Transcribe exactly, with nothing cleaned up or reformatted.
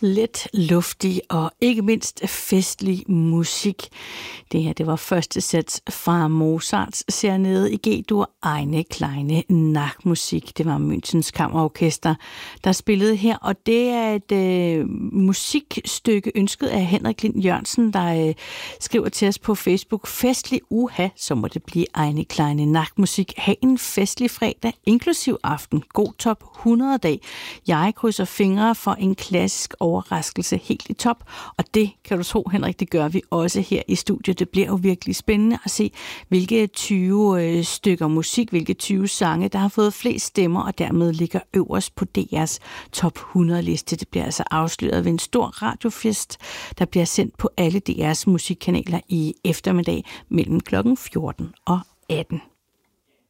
Let, luftig og ikke mindst festlig musik. Det her, det var første sats fra Mozarts Serenade i G-dur, Eine kleine Nachtmusik. Det var Münchens Kammerorkester, der spillede her, og det er et øh, musikstykke ønsket af Henrik Lind Jørgensen, der øh, skriver til os på Facebook: festlig uha, så må det blive Eine kleine Nachtmusik. Ha' en festlig fredag, inklusiv aften. God top hundrede dag. Jeg krydser fingre for en klassisk overraskelse helt i top, og det kan du tro, Henrik, det gør vi også her i studiet. Det bliver jo virkelig spændende at se, hvilke tyve øh, stykker musik, hvilke tyve sange, der har fået flest stemmer, og dermed ligger øverst på D R's top hundrede liste. Det bliver altså afsløret ved en stor radiofest, der bliver sendt på alle D R's musikkanaler i eftermiddag mellem klokken fjorten og atten.